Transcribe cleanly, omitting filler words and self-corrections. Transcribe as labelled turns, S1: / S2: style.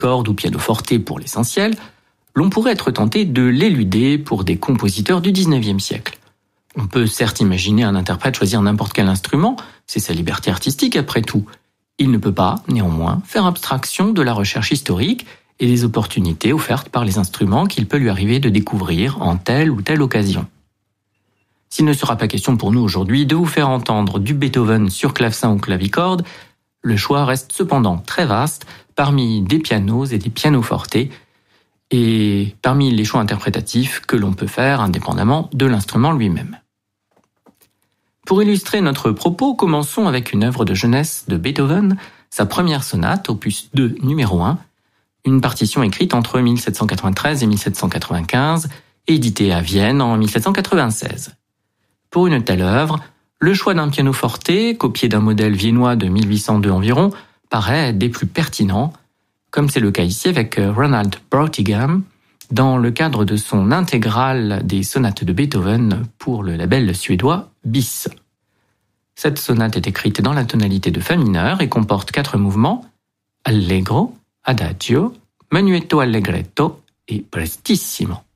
S1: clavicordes ou pianoforte pour l'essentiel, l'on pourrait être tenté de l'éluder pour des compositeurs du XIXe siècle. On peut certes imaginer un interprète choisir n'importe quel instrument, c'est sa liberté artistique après tout. Il ne peut pas, néanmoins, faire abstraction de la recherche historique et des opportunités offertes par les instruments qu'il peut lui arriver de découvrir en telle ou telle occasion. S'il ne sera pas question pour nous aujourd'hui de vous faire entendre du Beethoven sur clavecin ou clavicorde, le choix reste cependant très vaste parmi des pianos et des pianoforte et parmi les choix interprétatifs que l'on peut faire indépendamment de l'instrument lui-même. Pour illustrer notre propos, commençons avec une œuvre de jeunesse de Beethoven, sa première sonate, opus 2, numéro 1, une partition écrite entre 1793 et 1795 et éditée à Vienne en 1796. Pour une telle œuvre, le choix d'un pianoforte, copié d'un modèle viennois de 1802 environ, paraît des plus pertinents, comme c'est le cas ici avec Ronald Broughtingham, dans le cadre de son intégrale des sonates de Beethoven pour le label suédois BIS. Cette sonate est écrite dans la tonalité de fa mineur et comporte 4 mouvements, Allegro, Adagio, Menuetto Allegretto et Prestissimo.